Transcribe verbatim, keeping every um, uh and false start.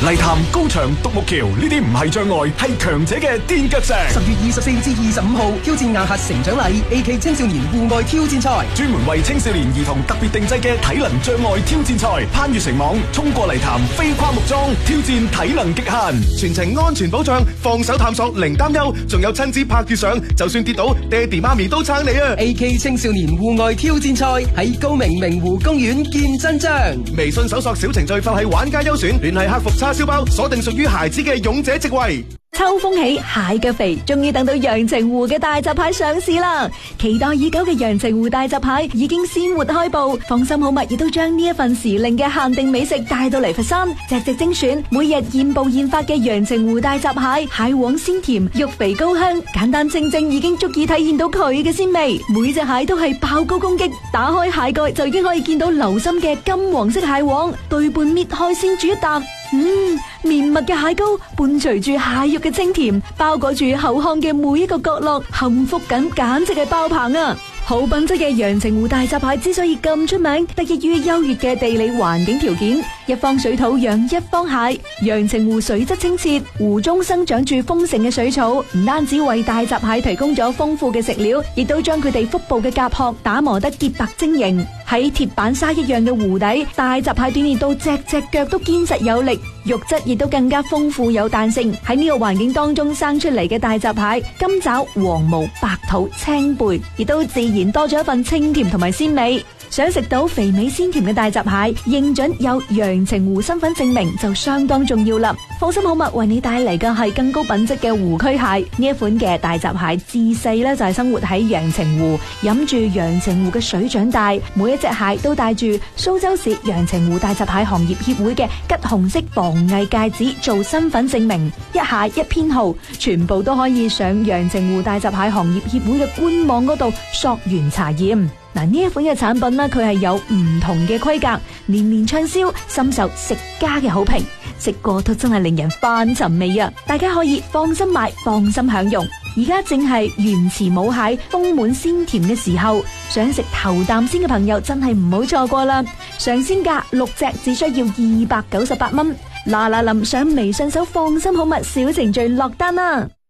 泥潭、高牆、獨木橋呢啲唔係障礙，係強者嘅墊腳石。 十月二十四至二十五號挑戰硬核成長禮 A K 青少年戶外挑戰賽， 專門為青少年兒童特別定製嘅體能障礙挑戰賽，攀越繩網、衝過泥潭、飛跨木樁，挑戰體能極限， 全程安全保障，放手探索零擔憂，仲有親子拍住上，就算跌倒，爹哋媽咪都撐你啊 ！A K 青少年戶外挑戰賽喺高明明湖公園見真章。 微信搜索小程序放喺玩家優選，聯繫客服叉燒包，鎖定屬於孩子嘅勇者席位。 秋風起，蟹腳肥，終於等到陽澄湖嘅大閘蟹上市啦！期待已久嘅陽澄湖大閘蟹已經鮮活開步，放心好物亦都將呢一份時令嘅限定美食帶到嚟佛山，隻隻精選，每日現捕現發嘅陽澄湖大閘蟹，蟹黃鮮甜，肉肥高香，簡單清蒸已經足以體現到佢嘅鮮味。每隻蟹都係爆高攻擊，打開蟹蓋就已經可以見到流心嘅金黃色蟹黃，對半搣開先煮一啖。嗯，綿密嘅蟹膏伴隨住蟹肉嘅清甜，包裹住口腔嘅每一個角落，幸福感簡直係爆棚啊！好品質嘅陽澄湖大閘蟹之所以咁出名，得益於優越嘅地理環境條件，一方水土養一方蟹。陽澄湖水質清澈，湖中生長住豐盛嘅水草，唔單止為大閘蟹提供咗豐富嘅食料，亦都將佢哋腹部嘅甲殼打磨得潔白晶瑩。喺鐵板沙一樣嘅湖底，大閘蟹鍛煉到隻隻腳都堅實有力，肉質亦都更加豐富有彈性。喺呢個環境當中生出嚟嘅大閘蟹，金爪、黃毛、白肚、青背，亦都自然多咗一份清甜同埋鮮味。想食到肥美鮮甜嘅大閘蟹，認準有陽澄湖身份證明就相當重要啦。放心好物為你帶嚟嘅係更高品質嘅湖區蟹，呢一款嘅大閘蟹自細咧就係生活喺陽澄湖，飲住陽澄湖嘅水長大，每一隻蟹都帶住蘇州市陽澄湖大閘蟹行業協會嘅橘紅色防偽戒指做身份證明，一蟹一編號，全部都可以上陽澄湖大閘蟹行業協會嘅官網嗰度溯源查驗。嗱，呢一款嘅產品呢，佢係有唔同嘅規格，年年暢銷，深受食家嘅好評，食過都真係令人翻尋味啊！大家可以放心買，放心享用。而家正係原池母蟹豐滿鮮甜嘅時候，想食頭啖先嘅朋友真係唔好錯過啦！上鮮價六隻只需要二百九十八蚊，嗱嗱臨上微信搜放心好物小程序落單啦！